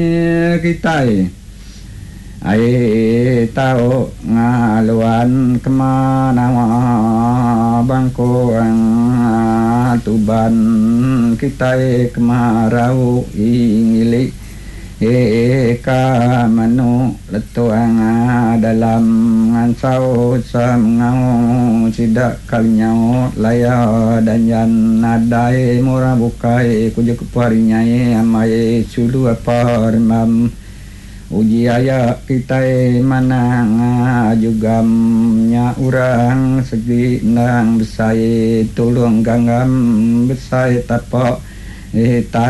kita ai tau ngaluan kemana bangko tuban kita kemarau ingili ka manu letuang dalam ngansau samngau sidak kalinyau laya dan yan nadai murah bukai kuja keparinyai amai sulu apa remam uji ayak kita manang jugamnya urang segi nang besai tulung ganggam besai tapak